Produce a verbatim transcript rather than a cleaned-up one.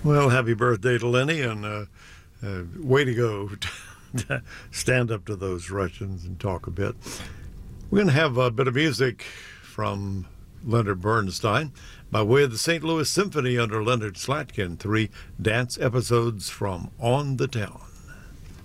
Well, happy birthday to Lenny, and uh, uh, way to go. Stand up to those Russians and talk a bit. We're going to have a bit of music from Leonard Bernstein by way of the Saint Louis Symphony under Leonard Slatkin, three dance episodes from On the Town.